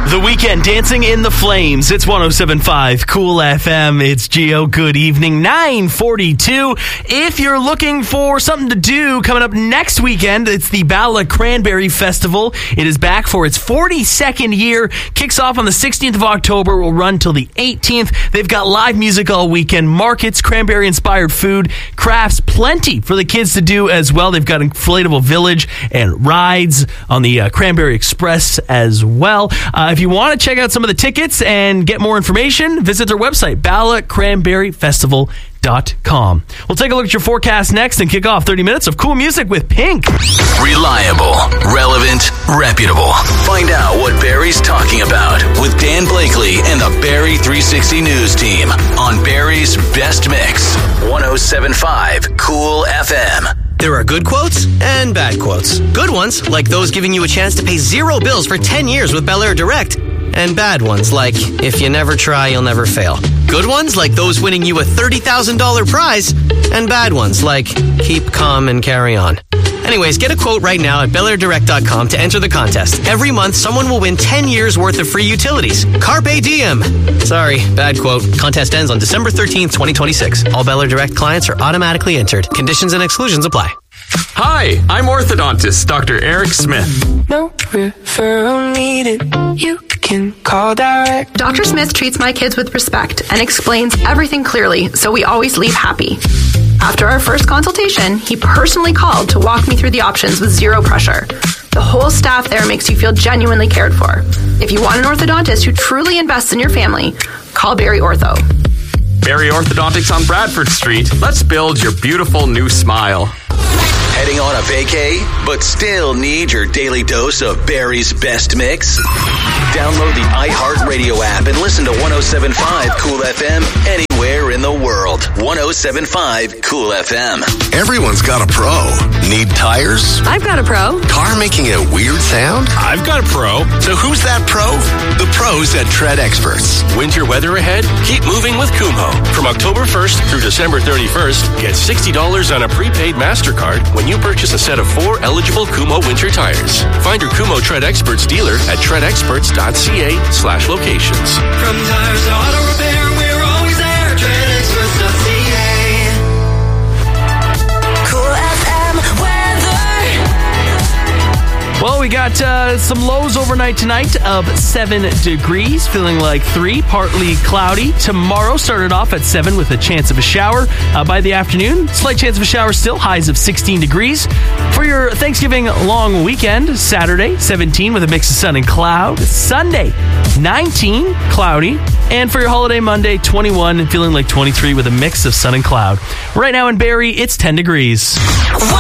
The Weekend, Dancing in the Flames. It's 107.5 Cool FM. It's Gio. Good evening. 9:42. If you're looking for something to do coming up next weekend, it's the Bala Cranberry Festival. It is back for its 42nd year. Kicks off on the 16th of October. Will run till the 18th. They've got live music all weekend, markets, cranberry-inspired food, crafts, plenty for the kids to do as well. They've got Inflatable Village and rides on the Cranberry Express as well. If you want to check out some of the tickets and get more information, visit their website, balacranberryfestival.com. We'll take a look at your forecast next and kick off 30 minutes of cool music with Pink. Reliable, relevant, reputable. Find out what Barrie's talking about with Dan Blakely and the Barrie 360 News team on Barrie's Best Mix. 107.5 Cool FM. There are good quotes and bad quotes. Good ones, like those giving you a chance to pay zero bills for 10 years with Bel Air Direct. And bad ones, like, if you never try, you'll never fail. Good ones, like those winning you a $30,000 prize. And bad ones, like, keep calm and carry on. Anyways, get a quote right now at BelAirDirect.com to enter the contest. Every month, someone will win 10 years worth of free utilities. Carpe diem. Sorry, bad quote. Contest ends on December 13th, 2026. All Bel Air Direct clients are automatically entered. Conditions and exclusions apply. Hi, I'm orthodontist Dr. Eric Smith. No referral needed. You can call direct. Dr. Smith treats my kids with respect and explains everything clearly, so we always leave happy. After our first consultation, he personally called to walk me through the options with zero pressure. The whole staff there makes you feel genuinely cared for. If you want an orthodontist who truly invests in your family, call Barrie Ortho. Barrie Orthodontics on Bradford Street. Let's build your beautiful new smile. Heading on a vacay, but still need your daily dose of Barrie's Best Mix? Download the iHeartRadio app and listen to 107.5 Cool FM anywhere in the world. 107.5 Cool FM. Everyone's got a pro. Need tires? I've got a pro. Car making a weird sound? I've got a pro. So who's that pro? The pros at Tread Experts. Winter weather ahead? Keep moving with Kumho. From October 1st through December 31st, get $60 on a prepaid MasterCard when you purchase a set of 4 eligible Kumho winter tires. Find your Kumho Tread Experts dealer at treadexperts.ca/locations. From tires to auto repair, we're always there. TreadExperts.ca. Cool FM weather. Well, we got some lows overnight tonight of 7 degrees, feeling like 3, partly cloudy. Tomorrow started off at 7 with a chance of a shower. By the afternoon, slight chance of a shower still, highs of 16 degrees. For your Thanksgiving long weekend, Saturday, 17 with a mix of sun and cloud. Sunday, 19, cloudy. And for your holiday Monday, 21 and feeling like 23 with a mix of sun and cloud. Right now in Barrie, it's 10 degrees.